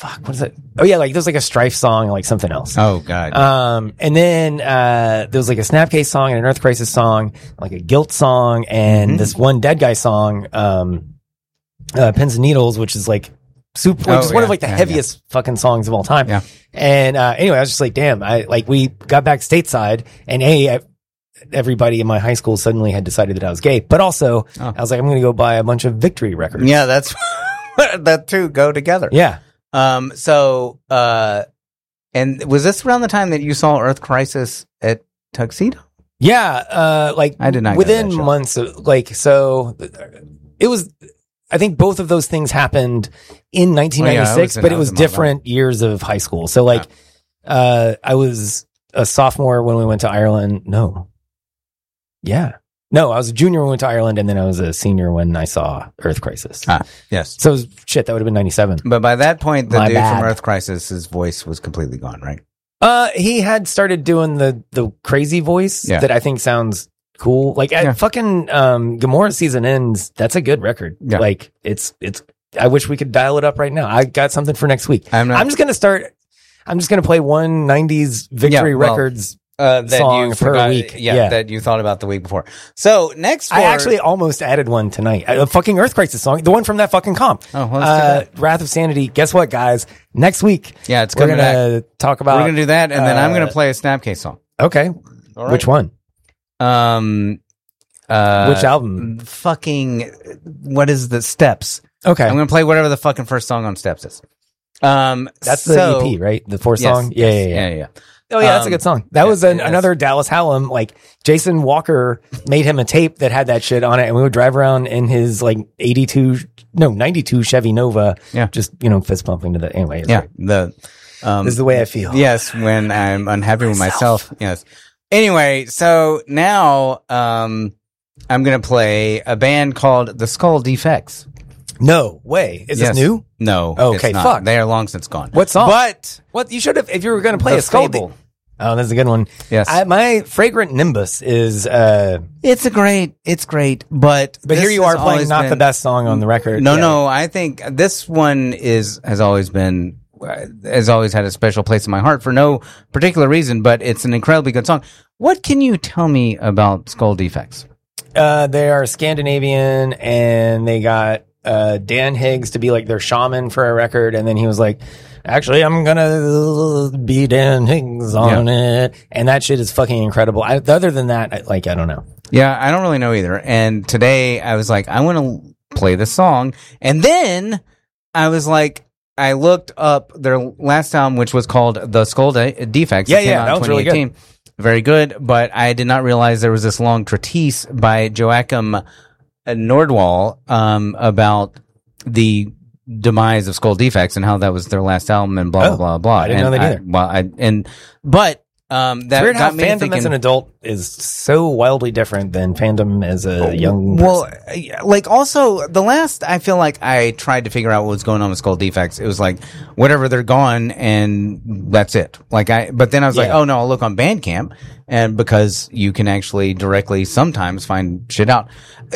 fuck, what is it? Oh yeah, like there's like a Strife song and like something else. Oh god. And then there was like a Snapcase song and an Earth Crisis song, like a Guilt song, and this one Dead Guy song, Pins and Needles, which is like super, which is one of like the heaviest fucking songs of all time. Yeah. And anyway, I was just like, damn, we got back stateside, and everybody in my high school suddenly had decided that I was gay, but also I was like, I'm going to go buy a bunch of Victory records. Yeah, that's that two go together. Yeah. So, and was this around the time that you saw Earth Crisis at Tuxedo? Yeah. Like I did not within months of, like, so it was, I think both of those things happened in 1996, but it was different years of high school. So like, I was a sophomore when we went to Ireland. No. Yeah. No, I was a junior when we went to Ireland, and then I was a senior when I saw Earth Crisis. Yes. So, that would have been 97. But by that point, the dude from Earth Crisis, his voice was completely gone, right? He had started doing the crazy voice that I think sounds cool. Like, fucking Gomorrah Season Ends, that's a good record. Yeah. Like, it's, I wish we could dial it up right now. I got something for next week. I'm just going to play one 90s Victory Records that song you per week. That you thought about the week before. So next, I actually almost added one tonight. A fucking Earth Crisis song, the one from that fucking comp. Oh, well, let's do that. Wrath of Sanity. Guess what, guys? Next week, it's we're gonna talk about. We're gonna do that, and then I'm gonna play a Snapcase song. Okay, all right. Which one? Which album? Fucking. What is the Steps? Okay, I'm gonna play whatever the fucking first song on Steps is. That's the EP, right? The 4 song. Yeah. Oh yeah, that's a good song. That was another Dallas Hallam. Like Jason Walker made him a tape that had that shit on it, and we would drive around in his like 92 Chevy Nova. Yeah, just fist pumping to the anyway. Yeah, right. this is the way I feel. Yes, when I'm unhappy with myself. Yes. Anyway, so now I'm gonna play a band called the Skull Defects. No way. Is this new? No. Okay, it's not. fuck. They are long since gone. What song? But what you should have, if you were going to play a Skull. Oh, that's a good one. Yes. My Fragrant Nimbus is, it's great, but here you are playing not the best song on the record. No, I think this one has always had a special place in my heart for no particular reason, but it's an incredibly good song. What can you tell me about Skull Defects? They are Scandinavian, and they got Dan Higgs to be like their shaman for a record, and then he was like, actually, I'm gonna be Dan Higgs on it, and that shit is fucking incredible. Other than that, I don't know. Yeah, I don't really know either. And today I was like, I want to play this song, and then I was like, I looked up their last album, which was called The Skull Defects. Yeah, that was really good. Very good, but I did not realize there was this long treatise by Joachim Nordwall about the demise of Skull Defects and how that was their last album and blah blah blah. I didn't know that either. That weird got how me fandom thinking, as an adult is so wildly different than fandom as a young person. Well, like also the last I feel like I tried to figure out what was going on with Skull Defects. It was like whatever, they're gone and that's it. But then I was like, oh no, I'll look on Bandcamp, and because you can actually directly sometimes find shit out.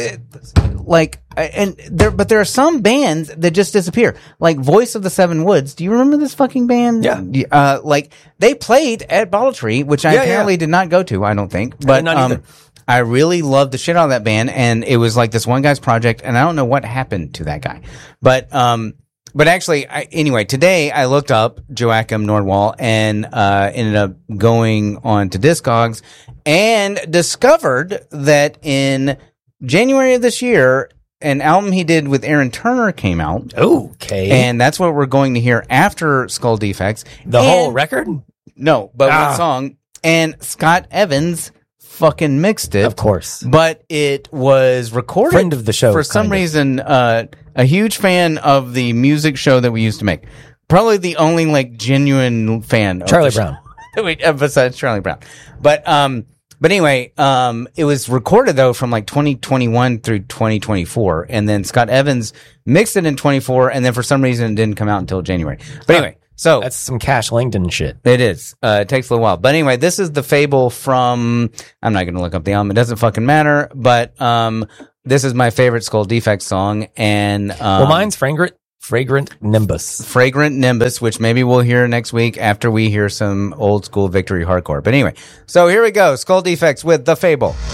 But there are some bands that just disappear. Like Voice of the Seven Woods. Do you remember this fucking band? Yeah. They played at Bottle Tree, which I apparently did not go to, I don't think. But not either. I really loved the shit out of that band, and it was like this one guy's project, and I don't know what happened to that guy. But actually, anyway, today I looked up Joachim Nordwall and ended up going on to Discogs and discovered that in January of this year, an album he did with Aaron Turner came out. Okay. And that's what we're going to hear after Skull Defects. The whole record? No, but one song. And Scott Evans fucking mixed it. Of course. But it was recorded. Friend of the show. For some reason, a huge fan of the music show that we used to make. Probably the only genuine fan of Charlie Brown. Besides Charlie Brown. But anyway, it was recorded though from 2021 through 2024, and then Scott Evans mixed it in 24, and then for some reason it didn't come out until January. But anyway, so that's some Cash Langdon shit. It is. It takes a little while. But anyway, this is the Fable from, I'm not going to look up the album. It doesn't fucking matter. But, this is my favorite Skull Defects song. And, well, mine's Fragrant Nimbus. Fragrant Nimbus, which maybe we'll hear next week after we hear some old school Victory hardcore. But anyway, so here we go. Skull Defects with The Fable.